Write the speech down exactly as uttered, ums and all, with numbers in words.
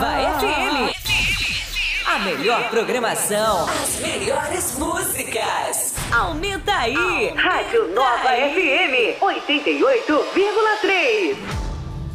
Nova F M. A melhor programação. As melhores músicas. Aumenta aí. Rádio Nova F M oitenta e oito vírgula três.